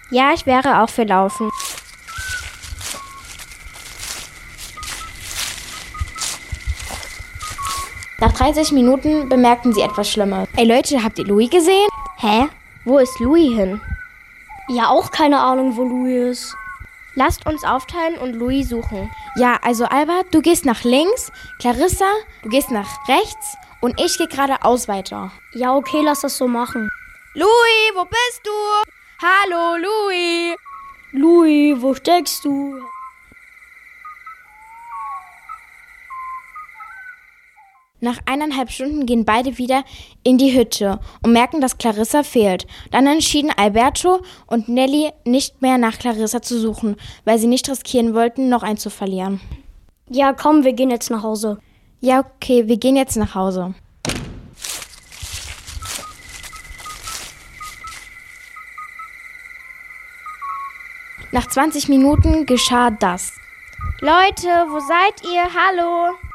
Ja, ich wäre auch für Laufen. Nach 30 Minuten bemerkten sie etwas Schlimmes. Ey Leute, habt ihr Louis gesehen? Hä? Wo ist Louis hin? Ja, auch keine Ahnung, wo Louis ist. Lasst uns aufteilen und Louis suchen. Ja, also Albert, du gehst nach links, Clarissa, du gehst nach rechts und ich gehe geradeaus weiter. Ja, okay, lass das so machen. Louis, wo bist du? Hallo, Louis. Louis, wo steckst du? Nach 1,5 Stunden gehen beide wieder in die Hütte und merken, dass Clarissa fehlt. Dann entschieden Alberto und Nelly nicht mehr nach Clarissa zu suchen, weil sie nicht riskieren wollten, noch einen zu verlieren. Ja, komm, wir gehen jetzt nach Hause. Ja, okay, wir gehen jetzt nach Hause. Nach 20 Minuten geschah das. Leute, wo seid ihr? Hallo.